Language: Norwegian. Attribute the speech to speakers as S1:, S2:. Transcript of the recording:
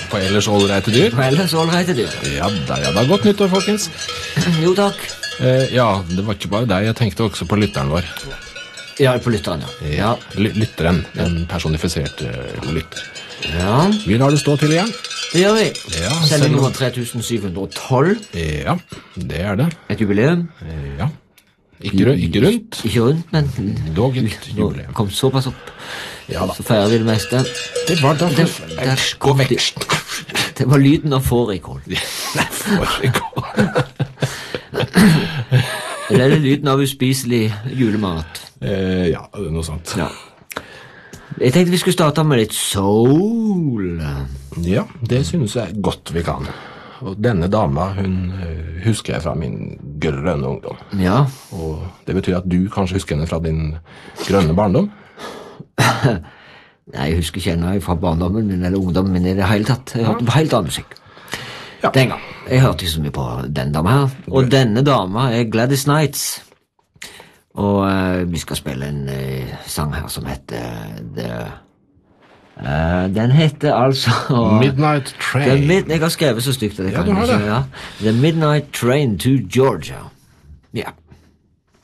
S1: På ellers ålreite dyr.
S2: På ellers ålreite dyr.
S1: Ja da. Godt nyttår, folkens.
S2: Jo, takk.
S1: Ja, det var ikke bare deg, jeg tenkte også på lytteren vår.
S2: Ja, på lytteren, ja.
S1: Lytteren, en personifisert lytter.
S2: Ja.
S1: Vi lar det stå til igjen.
S2: Det gjør vi.
S1: Ja,
S2: Sending nummer 3712.
S1: Ja, det er det.
S2: Et jubileum.
S1: Ja. Ikke rundt.
S2: Ikke rundt, men
S1: Dog et jubileum.
S2: Kom såpass opp.
S1: Ja da.
S2: Så feirer vi det meste.
S1: Det var da
S2: Gå vekk. Det var lyden av fårikål.
S1: Fårikål.
S2: Eller er det lyden av uspiselig julemat?
S1: Ja, noe sånt.
S2: Ja. Jeg tenkte vi skulle starte med litt soul.
S1: Ja, det synes jeg godt vi kan. Og denne dama, hun husker jeg fra min grønne ungdom.
S2: Ja.
S1: Og det betyr at du kanskje husker henne fra din grønne barndom?
S2: Nei, jeg husker ikke henne fra barndommen min eller ungdommen min i det hele tatt. Jeg hørte på helt annen musikk.
S1: Ja.
S2: Den gang. Jeg hørte ikke så mye på den dama her. Og denne dama er Gladys Knights. Og vi skal spille en sang her som heter den heter altså
S1: Midnight Train.
S2: Jeg har skrevet så stygt at jeg
S1: Ja,
S2: kan
S1: du har
S2: ikke.
S1: det.
S2: Ja. The Midnight Train to Georgia. Ja.